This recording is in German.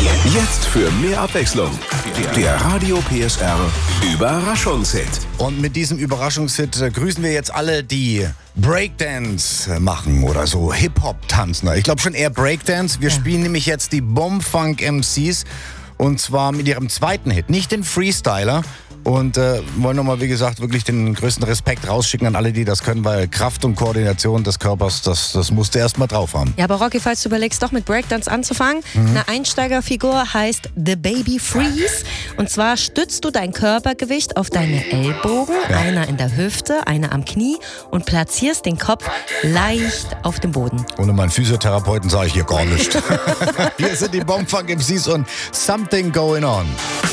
Jetzt für mehr Abwechslung. Der Radio PSR Überraschungshit. Und mit diesem Überraschungshit grüßen wir jetzt alle, die Breakdance machen oder so Hip-Hop tanzen. Ich glaube schon eher Breakdance. Wir spielen nämlich jetzt die Bomfunk MCs und zwar mit ihrem zweiten Hit, nicht den Freestyler. Und wollen nochmal, wie gesagt, wirklich den größten Respekt rausschicken an alle, die das können, weil Kraft und Koordination des Körpers, das musst du erst mal drauf haben. Ja, aber Rocky, falls du überlegst, doch mit Breakdance anzufangen, eine Einsteigerfigur heißt The Baby Freeze. Und zwar stützt du dein Körpergewicht auf deine Ellbogen, einer in der Hüfte, einer am Knie und platzierst den Kopf leicht auf dem Boden. Ohne meinen Physiotherapeuten sage ich hier gar nichts. Hier sind die Bomfunk MCs und Something Going On.